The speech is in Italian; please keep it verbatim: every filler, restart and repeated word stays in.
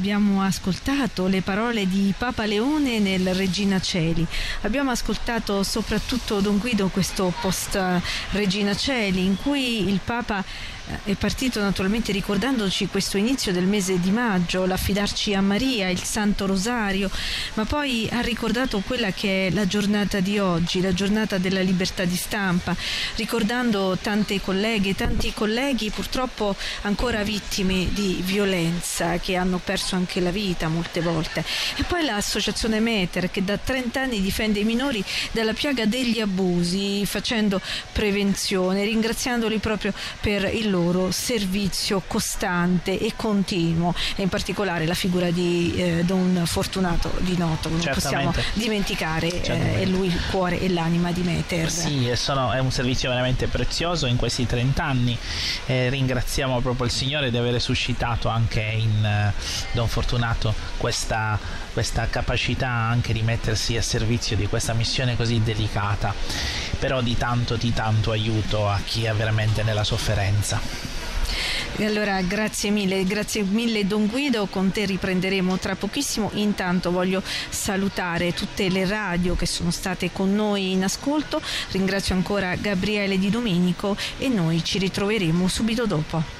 abbiamo ascoltato le parole di Papa Leone nel Regina Coeli. Abbiamo ascoltato soprattutto Don Guido, questo post Regina Coeli, in cui il Papa è partito naturalmente ricordandoci questo inizio del mese di maggio, l'affidarci a Maria, il Santo Rosario, ma poi ha ricordato quella che è la giornata di oggi, la giornata della libertà di stampa, ricordando tante colleghe, tanti colleghi purtroppo ancora vittime di violenza, che hanno perso anche la vita molte volte. E poi l'associazione Meter, che da trenta anni difende i minori dalla piaga degli abusi, facendo prevenzione, ringraziandoli proprio per il loro servizio costante e continuo, e in particolare la figura di eh, Don Fortunato Di Noto, non possiamo dimenticare, eh, è lui il cuore e l'anima di Meter. Sì, e sono, è un servizio veramente prezioso in questi trenta anni. Eh, ringraziamo proprio il Signore di aver suscitato anche in eh, Don Fortunato questa, questa capacità anche di mettersi a servizio di questa missione così delicata, però di tanto di tanto aiuto a chi è veramente nella sofferenza. E allora grazie mille, grazie mille Don Guido, con te riprenderemo tra pochissimo. Intanto voglio salutare tutte le radio che sono state con noi in ascolto, ringrazio ancora Gabriele Di Domenico e noi ci ritroveremo subito dopo.